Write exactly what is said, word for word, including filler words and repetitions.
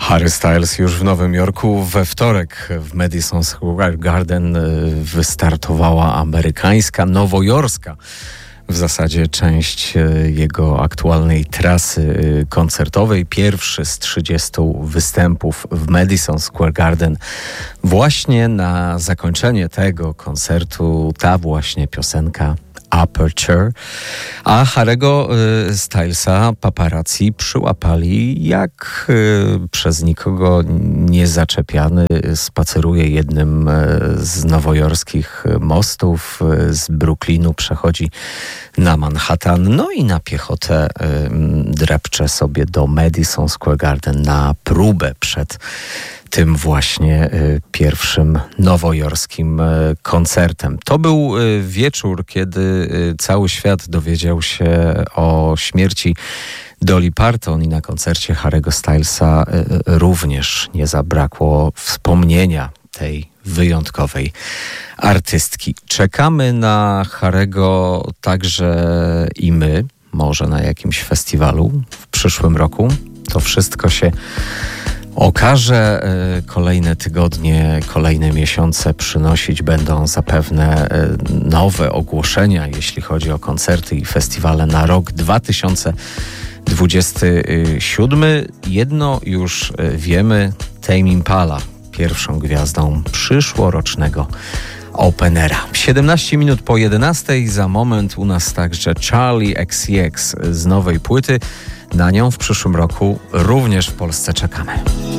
Harry Styles już w Nowym Jorku. We wtorek w Madison Square Garden wystartowała amerykańska, nowojorska w zasadzie część jego aktualnej trasy koncertowej. Pierwszy z trzydziestu występów w Madison Square Garden. Właśnie na zakończenie tego koncertu ta właśnie piosenka Aperture, a Harry'ego y, Stylesa paparazzi przyłapali, jak y, przez nikogo niezaczepiany spaceruje jednym y, z nowojorskich mostów, y, z Brooklynu przechodzi na Manhattan, no i na piechotę y, drepcze sobie do Madison Square Garden na próbę przed tym właśnie y, pierwszym nowojorskim y, koncertem. To był y, wieczór, kiedy y, cały świat dowiedział się o śmierci Dolly Parton i na koncercie Harry'ego Stylesa y, y, również nie zabrakło wspomnienia tej wyjątkowej artystki. Czekamy na Harry'ego także i my, może na jakimś festiwalu w przyszłym roku. To wszystko się okaże. Kolejne tygodnie, kolejne miesiące przynosić będą zapewne nowe ogłoszenia, jeśli chodzi o koncerty i festiwale na rok dwa tysiące dwudziesty siódmy. Jedno już wiemy, Tame Impala pierwszą gwiazdą przyszłorocznego Openera. siedemnaście minut po jedenastej, za moment u nas także Charli X C X z nowej płyty. Na nią w przyszłym roku również w Polsce czekamy.